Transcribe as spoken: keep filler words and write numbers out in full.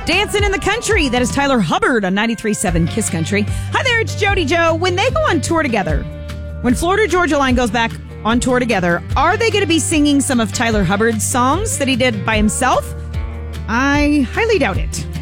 Dancing in the Country. That is Tyler Hubbard on ninety-three point seven Kiss Country. Hi there, it's Jody Joe. When they go on tour together, when Florida Georgia Line goes back on tour together, are they going to be singing some of Tyler Hubbard's songs that he did by himself? I highly doubt it.